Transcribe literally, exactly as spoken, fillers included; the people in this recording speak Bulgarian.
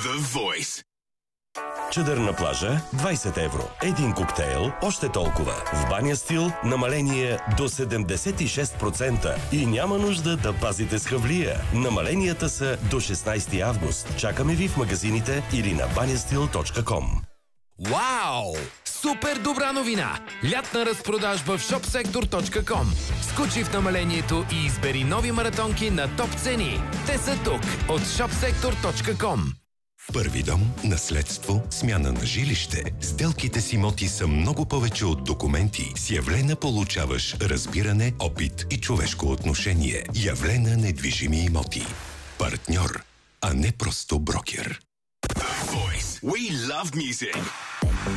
The Voice. Чадър на плажа – двайсет евро. Един коктейл – още толкова. В Баня Стил – намаление до седемдесет и шест процента. И няма нужда да пазите с хавлия. Намаленията са до шестнайсети август. Чакаме ви в магазините или на банястил точка ком. Вау! Супер добра новина! Лятна разпродажба в шопсектор точка ком. Скочи в намалението и избери нови маратонки на топ цени. Те са тук от шопсектор точка ком. Първи дом, наследство, смяна на жилище. Сделките с имоти са много повече от документи. С Явлена получаваш разбиране, опит и човешко отношение. Явлена недвижими имоти. Партньор, а не просто брокер. The Voice. We love music.